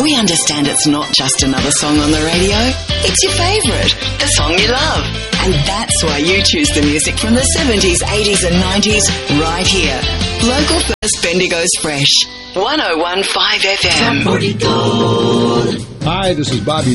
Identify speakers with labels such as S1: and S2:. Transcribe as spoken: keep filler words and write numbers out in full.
S1: We understand it's not just another song on the radio. It's your favourite, the song you love. And that's why you choose the music from the seventies, eighties and nineties right here. Local First Bendigo's Fresh. one oh one point five F M.
S2: Hi, this is Bobby